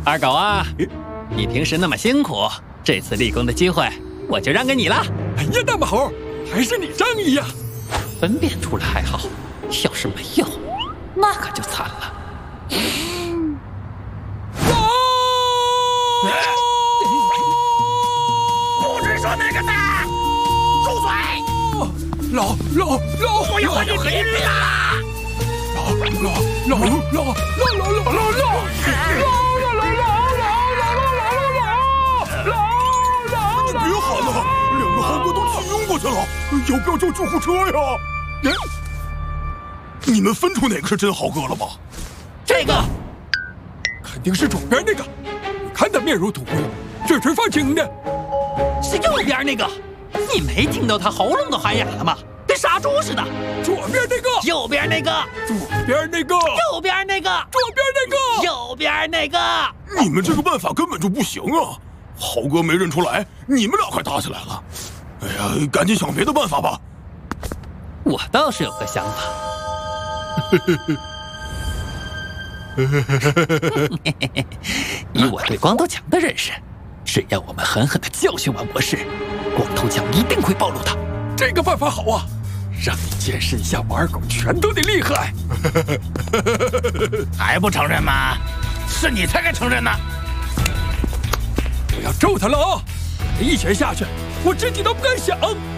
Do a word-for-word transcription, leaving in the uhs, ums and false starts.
二狗啊，你平时那么辛苦，这次立功的机会我就让给你了。 哎呀，大马猴，还是你仗义呀！ 分辨出来还好，要是没有，那可就惨了。 不准说那个字！住嘴！ 老老老我要和你离了！ 老老老老老老老老老老老老老老老！ 你别喊了，两个豪哥都气晕过去了，要不要叫救护车呀？你们分出哪个是真豪哥了吗？ 这个肯定是左边那个，你看他面如土灰，嘴唇发青的。 是右边那个，你没听到他喉咙都喊哑了吗？跟杀猪似的。 左边那个， 右边那个， 左边那个， 右边那个， 左边那个， 右边那个。 你们这个办法根本就不行啊！豪哥没认出来，你们俩快打起来了。哎呀，赶紧想别的办法吧。 我倒是有个想法。以我对光头强的认识，只要我们狠狠地教训完博士，光头强一定会暴露的。 这个办法好啊，让你见识一下我二狗拳头的厉害。 还不承认吗？是你才该承认呢！ 我要揍他了啊！一拳下去，我自己都不敢想。